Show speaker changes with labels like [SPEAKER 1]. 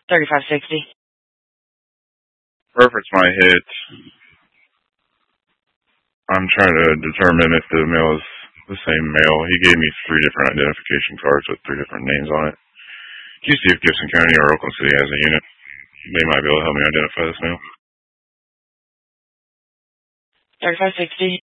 [SPEAKER 1] 3560.
[SPEAKER 2] Perfect's my hit. I'm trying to determine if the mail is the same mail. He gave me 3 different identification cards with 3 different names on it. Can you see if Gibson County or Oakland City has a unit? They might be able to help me identify this mail.
[SPEAKER 1] 3560.